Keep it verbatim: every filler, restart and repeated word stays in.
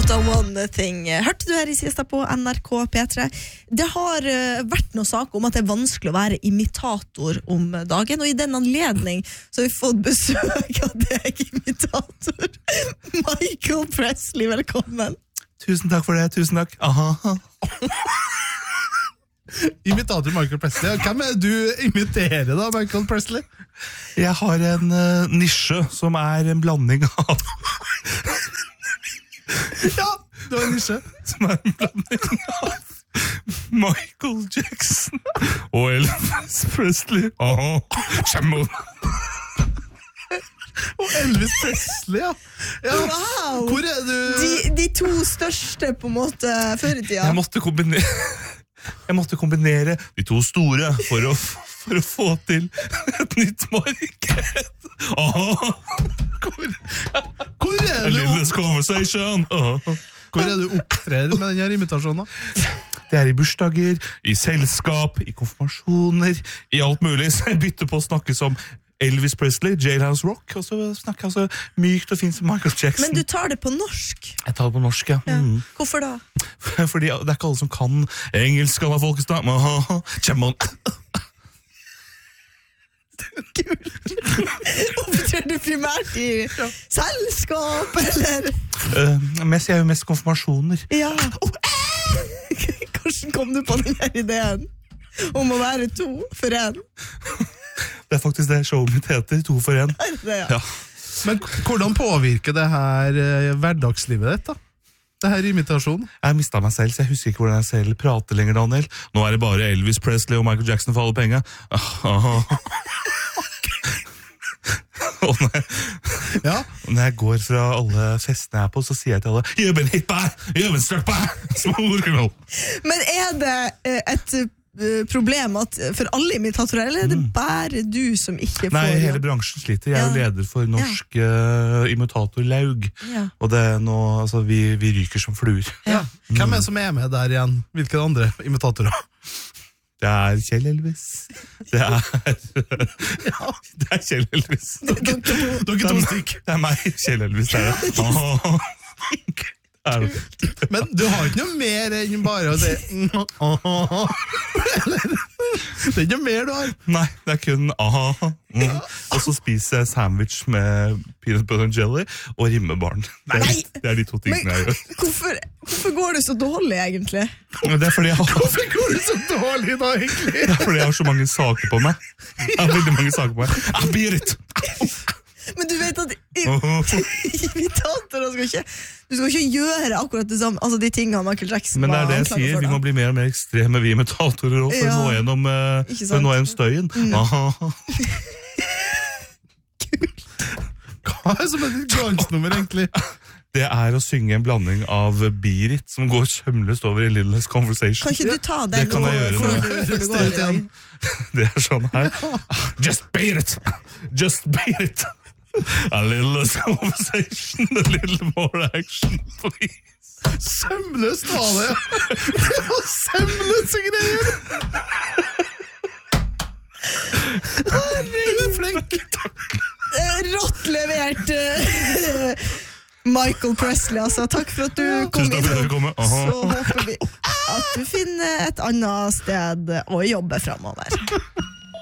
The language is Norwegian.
Not a one thing. Hørte du her i sista på N R K P tre? Det har uh, vært noe sak om at det er vanskelig å være imitator om dagen, og i den anledning så har vi fått besøk av deg, imitator Michael Presley. Velkommen. Tusen takk for det, tusen takk. Aha. Imitator Michael Presley. Hvem er du imiterer da, Michael Presley? Jeg har en uh, nisje som er en blanding av Ja, du har en nisje som er en blanding av Michael Jackson og Elvis Presley. Aha. Kjemmer. Og Elvis Presley, ja. Ja. Wow. Hvor er du? De, de to største på en måte før i tida. Jeg måtte kombinere Jeg måtte kombinere de to store for å, for å få til et nytt marked. Aha. Hvor, hvor er A du? little conversation. Aha. Hvor er du opptrer med den her imitasjonen? Det er i bursdager, i selskap, i konfirmasjoner, i alt mulig. Så jeg bytter på å snakke som Elvis Presley, Jailhouse Rock, og så snakker jeg altså mykt og fint som Michael Jackson. Men du tar det på norsk? Jeg tar det på norsk, ja. Ja. Mm. Hvorfor da? Fordi det er ikke alle som kan engelsk, alle folkestad. Aha, kjem on. Kult. Opptrer du primært i ja. selskap, eller? Uh, mest, jeg er jo mest konfirmasjoner. Ja. Hvordan kom du på denne ideen om å være to for en? Det er faktisk det showet mitt heter, to for en. Det, ja. Ja. Men hvordan påvirker det her eh, hverdagslivet ditt da? Det her imitasjonen? Jeg har mistet meg selv, så jeg husker ikke hvordan jeg selv prater lenger, Daniel. Nå er det bare Elvis Presley og Michael Jackson for alle penger. Aha. Og når jeg, Ja. når jeg går fra alle festene jeg er på, så sier jeg til alle You've been hit by, you've been struck by, smooth criminal. Men er det eh, et eh, problem at for alle imitatorer, eller er det bare du som ikke får Nei, hele jobb? bransjen sliter. Jeg er jo Ja. leder for norsk uh, imitatorlaug. Ja. Og det er nå, altså, vi, vi ryker som fluer. Ja. Hvem er det som er med der igjen? Hvilke andre imitatorer? Det er Kjell Elvis. Det er, det er Kjell Elvis. Dere to. Dere to stykk. Det er meg, Kjell Elvis. Det er det. Aha. Det er det. Men du har ikke noe mer enn bare å si Eller, det er ikke noe mer du har. Nei, det er kun aha. Mm. Og så spiser jeg sandwich med peanut butter and jelly og rimmebarn. Det er, Nei! det er de to tingene Men jeg gjør. hvorfor, hvorfor går det så dårlig, egentlig? Men det er fordi jeg har, Hvorfor går det så dårlig da, egentlig? det er fordi jeg har så mange saker på meg. Jeg har veldig mange saker på meg. I beat it! Men du vet at i- imitatorer skal ikke Du skal ikke gjøre akkurat det samme, altså de tingene Michael Jackson Men det er var det jeg anklaget sier, for, vi da. må bli mer og mer ekstreme, vi imitatorer også, for Ja. å nå gjennom, eh, Ikke for å nå sant? gjennom støyen. Aha. Hva er det som er ditt glansnummer, egentlig? Det er å synge en blanding av Beat It, som går sømløst over i Littlest Conversation. Kan ikke du ta den Det kan jeg nå, gjøre før nå. du, før du går i dag? Det er sånn her. Just beat it! Just beat it! A little conversation, a little more action, please. Sømløst tale. Det var sømløse greier. Du er flink. Eh, Rått levert eh, Michael Presley, altså. Takk for at du kom Tusen takk for at dere kom. Aha. Så håper vi at du finner et annet sted å jobbe fremover.